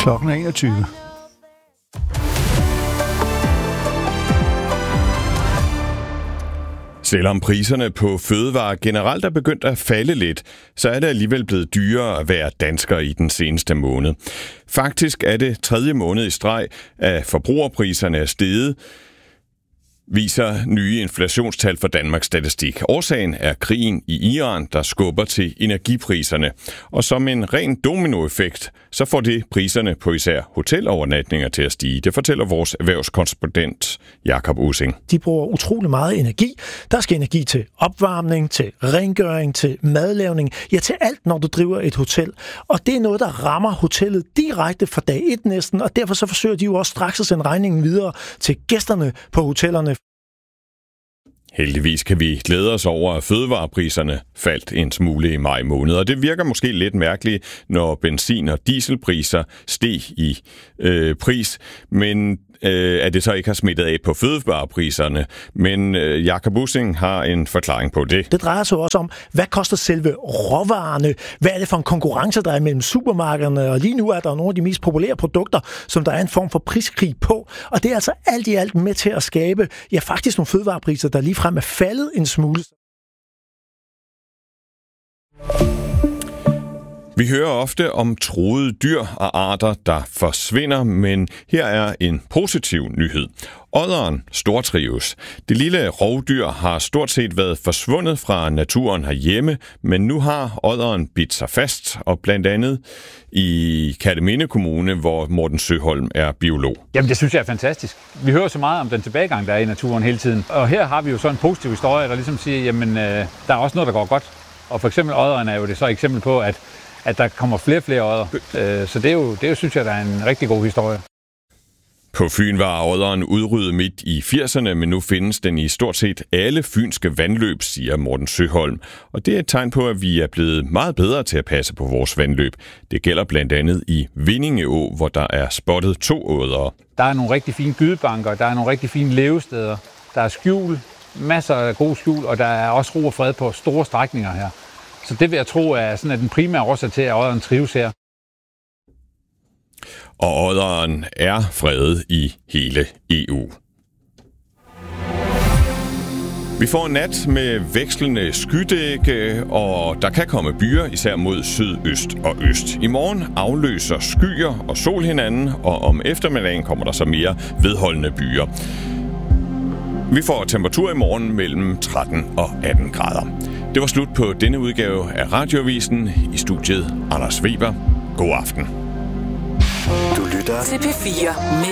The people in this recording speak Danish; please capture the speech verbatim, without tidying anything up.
Klokken er enogtyve. Selvom priserne på fødevarer generelt er begyndt at falde lidt, så er det alligevel blevet dyrere at være dansker i den seneste måned. Faktisk er det tredje måned i streg, at forbrugerpriserne er steget, viser nye inflationstal fra Danmarks Statistik. Årsagen er krigen i Iran, der skubber til energipriserne. Og som en ren dominoeffekt, så får det priserne på især hotelovernatninger til at stige. Det fortæller vores erhvervskorrespondent Jakob Ussing. De bruger utrolig meget energi. Der skal energi til opvarmning, til rengøring, til madlavning, ja til alt, når du driver et hotel. Og det er noget, der rammer hotellet direkte fra dag et næsten, og derfor så forsøger de jo også straks at sende regningen videre til gæsterne på hotellerne. Heldigvis kan vi glæde os over, at fødevarepriserne faldt en smule i maj måned, og det virker måske lidt mærkeligt, når benzin- og dieselpriser steg i øh, pris, men øh, at det så ikke har smittet af på fødevarepriserne. Men øh, Jakob Ussing har en forklaring på det. Det drejer sig også om, hvad koster selve råvarerne? Hvad er det for en konkurrence, der er mellem supermarkederne? Og lige nu er der nogle af de mest populære produkter, som der er en form for priskrig på. Og det er altså alt i alt med til at skabe, ja faktisk nogle fødevarepriser, der ligefrem er faldet en smule. Vi hører ofte om truede dyr og arter, der forsvinder, men her er en positiv nyhed. Odderen stortrives. Det lille rovdyr har stort set været forsvundet fra naturen herhjemme, men nu har odderen bidt sig fast, og blandt andet i Kerteminde Kommune, hvor Morten Søholm er biolog. Jamen det synes jeg er fantastisk. Vi hører så meget om den tilbagegang, der er i naturen hele tiden. Og her har vi jo så en positiv historie, der ligesom siger, jamen øh, der er også noget, der går godt. Og for eksempel odderen er jo det så et eksempel på, at at der kommer flere og flere odder. Så det er jo, det er jo, synes jeg, der er en rigtig god historie. På Fyn var odderen udryddet midt i firserne, men nu findes den i stort set alle fynske vandløb, siger Morten Søholm. Og det er et tegn på, at vi er blevet meget bedre til at passe på vores vandløb. Det gælder blandt andet i Vindingeå, hvor der er spottet to oddere. Der er nogle rigtig fine gydebanker, der er nogle rigtig fine levesteder. Der er skjul, masser af gode skjul, og der er også ro og fred på store strækninger her. Så det vil jeg tro er sådan, at den primære årsag til, at odderen trives her. Og odderen er fredet i hele E U. Vi får en nat med vekslende skydække, og der kan komme byer, især mod sydøst og øst. I morgen afløser skyer og sol hinanden, og om eftermiddagen kommer der så mere vedholdende byer. Vi får temperatur i morgen mellem tretten og atten grader. Det var slut på denne udgave af Radioavisen. I studiet Anders Weber. God aften. Du lytter til P fire.